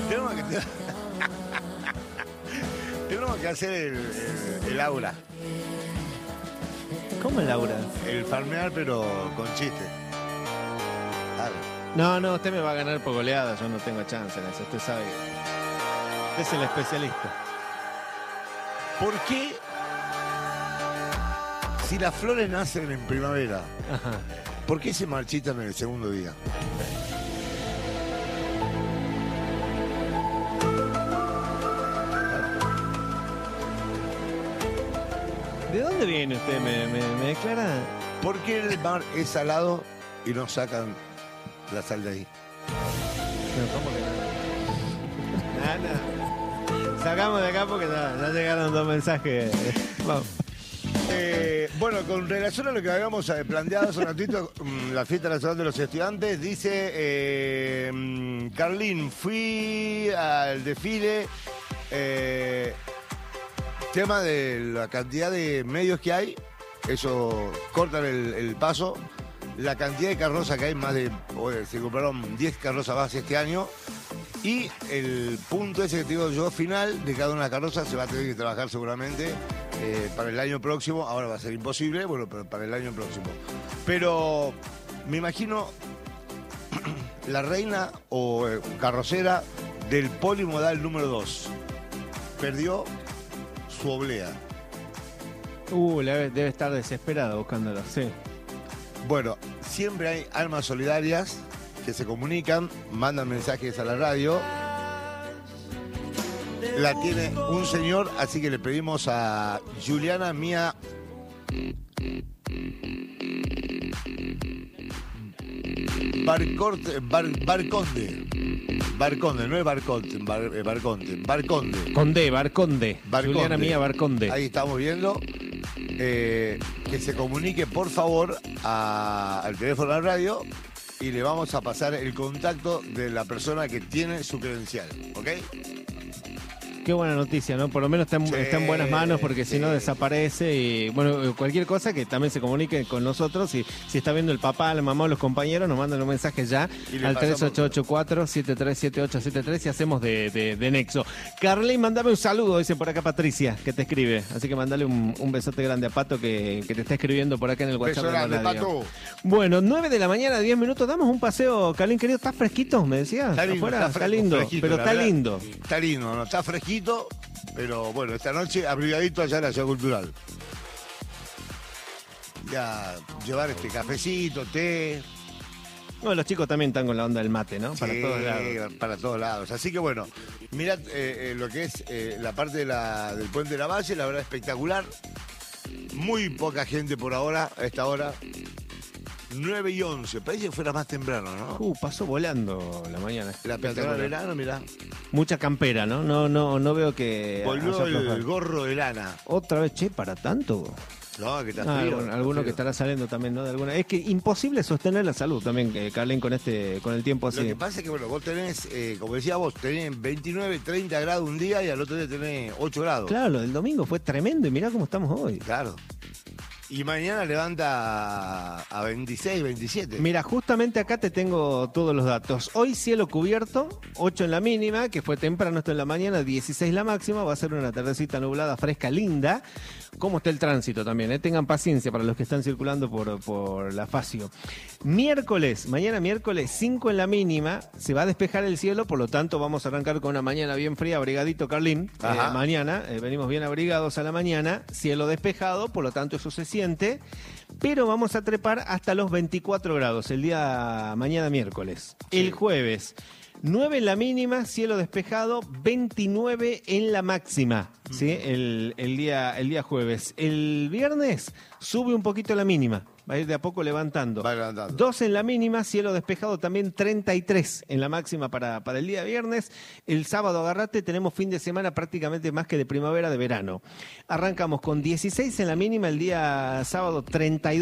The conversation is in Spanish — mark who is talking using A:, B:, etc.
A: Tenemos que, tenemos que hacer el aura.
B: ¿Cómo el Laura?
A: El farmear, pero con chiste.
B: No, usted me va a ganar por goleada, yo no tengo chance en eso, usted sabe. Usted es el especialista.
A: ¿Por qué, si las flores nacen en primavera,
B: Ajá.
A: por qué se marchitan en el segundo día?
B: ¿De dónde viene usted? ¿Me declara?
A: ¿Por qué el mar es salado y no sacan la sal de ahí?
B: No, ¿cómo que no? Nada. Sacamos de acá porque ya llegaron 2 mensajes. Vamos.
A: Bueno, con relación a lo que habíamos planteado hace un ratito, la fiesta nacional de los estudiantes, dice Carlín, fui al desfile, tema de la cantidad de medios que hay, eso cortan el paso, la cantidad de carrozas que hay, se compraron 10 carrozas más este año, y el punto ese que te digo yo, final de cada una de las carrozas, se va a tener que trabajar seguramente para el año próximo. Ahora va a ser imposible, bueno, pero para el año próximo. Pero me imagino la reina o carrocera del polimodal número 2 perdió su oblea.
B: Debe estar desesperada buscándolo, sí.
A: Bueno, siempre hay almas solidarias que se comunican, mandan mensajes a la radio. La tiene un señor, así que le pedimos a Juliana Mía Barconde, no es Barconte, Barconde.
B: Juliana Mía Barconde.
A: Ahí estamos viendo. Que se comunique por favor al teléfono de la radio y le vamos a pasar el contacto de la persona que tiene su credencial, ¿ok?
B: Qué buena noticia, ¿no? Por lo menos está en buenas manos, porque si no desaparece. Y bueno, cualquier cosa que también se comunique con nosotros. Y si está viendo el papá, la mamá o los compañeros, nos mandan un mensaje ya al 3884-737873 y hacemos de nexo. Carlín, mandame un saludo, dice por acá Patricia, que te escribe. Así que mandale un besote grande a Pato que te está escribiendo por acá en el WhatsApp.
A: Beso grande, Pato.
B: Bueno, 9 de la mañana, 10 minutos. Damos un paseo, Carlín, querido. ¿Estás fresquito? Me decías.
A: Está lindo,
B: afuera, está lindo,
A: fresquito,
B: pero está lindo.
A: Está lindo, no está fresquito. Pero bueno, esta noche abrigadito allá en la Ciudad Cultural. Ya llevar cafecito, té.
B: Bueno, los chicos también están con la onda del mate, ¿no? Para todos lados.
A: Para todos lados. Así que bueno, mirad lo que es la parte del Puente de la Valle, la verdad espectacular. Muy poca gente por ahora, a esta hora. 9:11, parece que fuera más temprano, ¿no?
B: Pasó volando la mañana.
A: La temporada de verano, mirá.
B: Mucha campera, ¿no? No veo que...
A: Volvió el gorro de lana.
B: Otra vez, che, ¿para tanto?
A: No, que está frío.
B: Alguno que estará saliendo también, ¿no? De alguna. Es que imposible sostener la salud también, Carlín, con el tiempo así.
A: Lo que pasa es que, bueno, vos tenés, como decía vos, tenés 29, 30 grados un día y al otro día tenés 8 grados.
B: Claro, el domingo fue tremendo y mirá cómo estamos hoy.
A: Claro. Y mañana levanta a 26, 27.
B: Mira, justamente acá te tengo todos los datos. Hoy cielo cubierto, 8 en la mínima, que fue temprano, esto en la mañana, 16 la máxima. Va a ser una tardecita nublada, fresca, linda. ¿Cómo está el tránsito también? Tengan paciencia para los que están circulando por la Facio. Mañana miércoles, 5 en la mínima. Se va a despejar el cielo, por lo tanto vamos a arrancar con una mañana bien fría, abrigadito, Carlín. Mañana, venimos bien abrigados a la mañana, cielo despejado, por lo tanto eso se siente, pero vamos a trepar hasta los 24 grados el día mañana miércoles. Sí. El jueves, 9 en la mínima, cielo despejado, 29 en la máxima, ¿sí? El día jueves. El viernes sube un poquito la mínima. Va a ir de a poco levantando. 2 en la mínima, cielo despejado también, 33 en la máxima para el día viernes. El sábado, agarrate, tenemos fin de semana prácticamente más que de primavera, de verano. Arrancamos con 16 en la mínima, el día sábado 32.